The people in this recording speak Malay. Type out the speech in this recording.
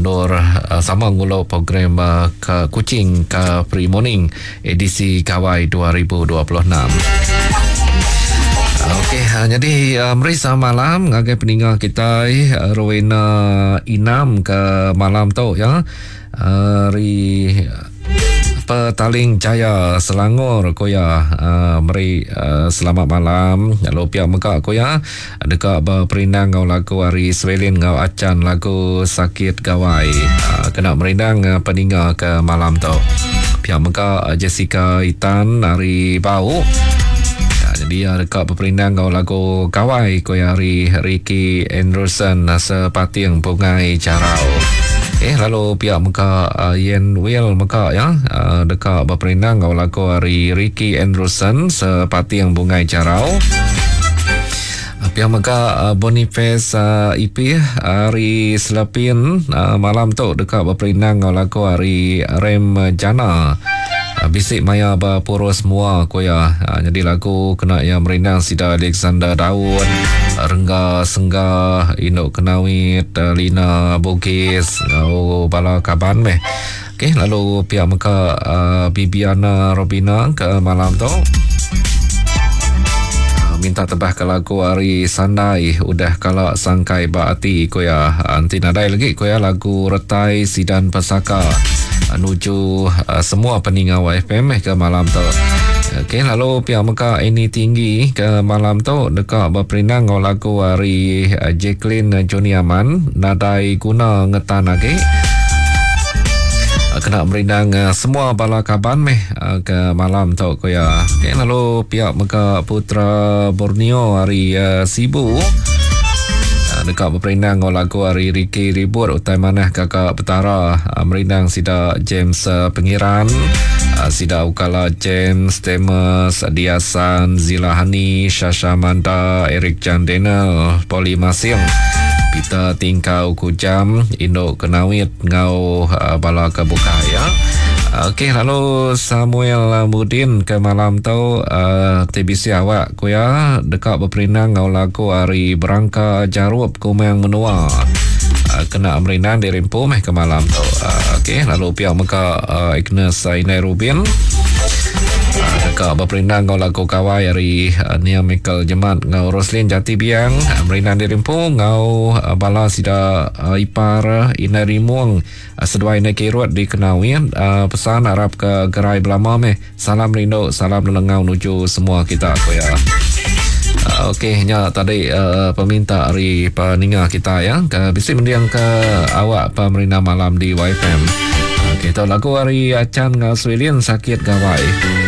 ulur sama ngulo program ke Kuching ke pre-morning edisi Kawai 2026. Okey, jadi merisa malam ngagai peninggal kita Rowena Inam ke malam tu ya. Ri Petaling Jaya Selangor koya meri selamat malam lalu pihak Mekah koya dekat berperindang ngau lagu hari Swelin ngau acan lagu sakit gawai kena merindang peninggal ke malam tu pihak Mekah Jessica Itan hari bau. Jadi dekat berperindang kau lagu kawai koya hari Ricky Anderson sepati yang bungai carau. Lalu pihak Mekah Yen Will Mekah ya dekat berperindang kau lagu hari Ricky Anderson sepati yang bungai carau. Pihak Mekah Boniface IP hari Selepin malam tu dekat berperindang kau lagu hari Rem Jana. Bisik maya berpura semua koya. Jadi lagu kena yang merindang Sida Alexander Daud, Rengga Senggah, Indok Kenawit, Lina Bugis, Bala Kaban meh. Okey, lalu pihak Mekah Bibiana Robina ke malam tu minta tebah ke lagu hari Sandai udah kalau sangkai baati koya anti nadai lagi koya lagu Retai Sidan Pesaka menuju semua peninggal YFM ke malam tu. Okey, lalu pihak Mekah ini tinggi ke malam tu dekat berperindang lagu hari Jacqueline Joni Aman nadai guna ngetan lagi kena merindang semua bala kaban meh ke malam tu koya. Okay, lalu pihak Mekah Putra Borneo hari Sibu dekat berperindang lagu hari Ricky Ribut utai manah kakak petara merindang Sida James Pengiran, Sida Ukala James Temes Diasan Zilahani Shasha Manda Eric Jan Daniel Poli Masing Peter Tingkau Kujam Indok Kenawit ngau bala kebuka ya. Okey, lalu Samuel Mudin ke malam tu TBC awak kuya dekat berperindang ngau lagu hari Berangka Jarup Kumang Menua kena merindang di Rimpu meh ke malam tu. Okey, lalu pihak Mekah Ignas Inai Rubin dekat berperindang ngau lagu kawai hari Nia Michael Jemat ngau Roslin Jati Biang merindang di Rimpu ngau bala Sida Ipar Inai Rimuang sedua Inai Kirut di Kenawin pesan harap ke gerai belama meh salam rindu salam lelengau nuju semua kita aku ya. Okey, nya tadi peminta hari peninggal kita ya ke bisi mendiang ke awak pemerintah malam di YFM. Okey, tahu lagu hari acan ngau Swelin sakit gawai.